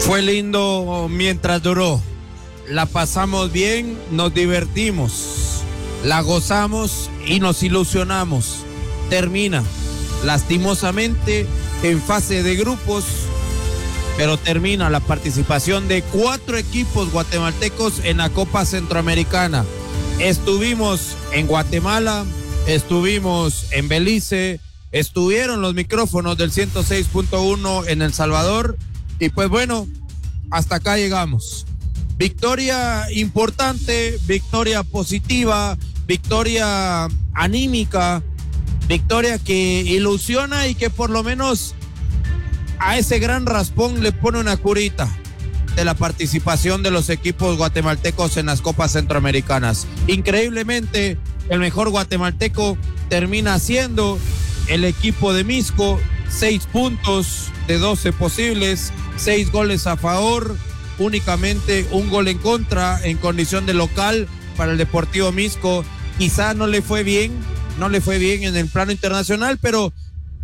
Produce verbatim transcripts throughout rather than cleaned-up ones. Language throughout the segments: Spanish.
Fue lindo mientras duró. La pasamos bien, nos divertimos, la gozamos y nos ilusionamos. Termina, lastimosamente, en fase de grupos, pero termina la participación de cuatro equipos guatemaltecos en la Copa Centroamericana. Estuvimos en Guatemala, estuvimos en Belice, estuvieron los micrófonos del ciento seis punto uno en El Salvador y pues bueno, hasta acá llegamos. Victoria importante, victoria positiva, victoria anímica, victoria que ilusiona y que por lo menos a ese gran raspón le pone una curita de la participación de los equipos guatemaltecos en las Copas Centroamericanas. Increíblemente, el mejor guatemalteco termina siendo el equipo de Misco, seis puntos de doce posibles, seis goles a favor, únicamente un gol en contra en condición de local para el Deportivo Misco. Quizá no le fue bien, no le fue bien en el plano internacional, pero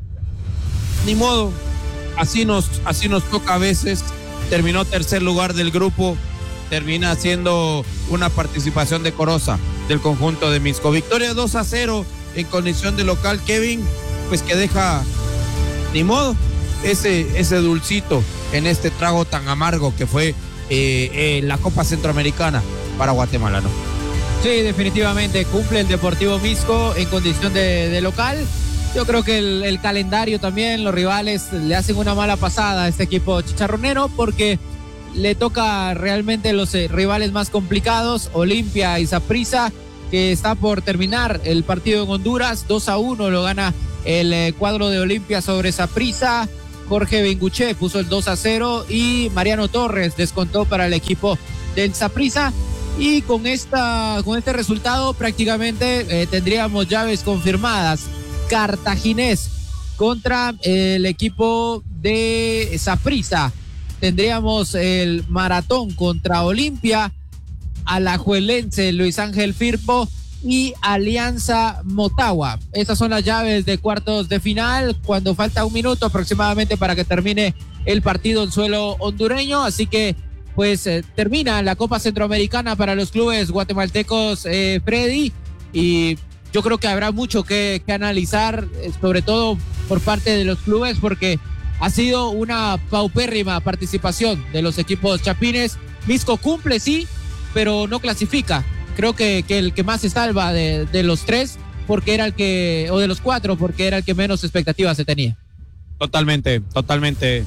ni modo, así nos, así nos toca a veces. Terminó tercer lugar del grupo, termina siendo una participación decorosa del conjunto de Misco. Victoria dos a cero en condición de local, Kevin, pues que deja, ni modo, ese, ese dulcito en este trago tan amargo que fue eh, eh, la Copa Centroamericana para Guatemala, ¿no? Sí, definitivamente cumple el Deportivo Misco en condición de, de local. Yo creo que el, el calendario también, los rivales le hacen una mala pasada a este equipo chicharronero porque le toca realmente los eh, rivales más complicados, Olimpia y Saprissa, que está por terminar el partido en Honduras. Dos a uno lo gana el eh, cuadro de Olimpia sobre Saprissa. Jorge Benguché puso el dos a cero y Mariano Torres descontó para el equipo del Saprissa. Y con, esta, con este resultado prácticamente eh, tendríamos llaves confirmadas. Cartaginés contra el equipo de Saprissa. Tendríamos el Maratón contra Olimpia, Alajuelense Luis Ángel Firpo y Alianza Motagua. Estas son las llaves de cuartos de final cuando falta un minuto aproximadamente para que termine el partido en suelo hondureño. Así que pues eh, termina la Copa Centroamericana para los clubes guatemaltecos, eh, Freddy, y yo creo que habrá mucho que, que analizar, sobre todo por parte de los clubes, porque ha sido una paupérrima participación de los equipos chapines. Misco cumple, sí, pero no clasifica. Creo que, que el que más se salva de, de los tres, porque era el que, o de los cuatro, porque era el que menos expectativas se tenía. Totalmente, totalmente.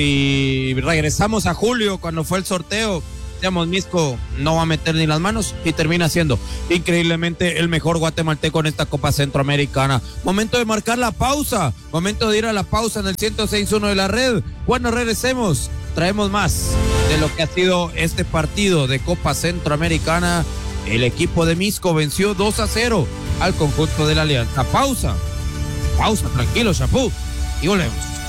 Si regresamos a julio, cuando fue el sorteo, digamos, Misco no va a meter ni las manos y termina siendo increíblemente el mejor guatemalteco en esta Copa Centroamericana. Momento de marcar la pausa, momento de ir a la pausa en el ciento seis punto uno de la red. Cuando regresemos, traemos más de lo que ha sido este partido de Copa Centroamericana. El equipo de Misco venció dos a cero al conjunto de la Alianza. Pausa, pausa, tranquilo, Chapú, y volvemos.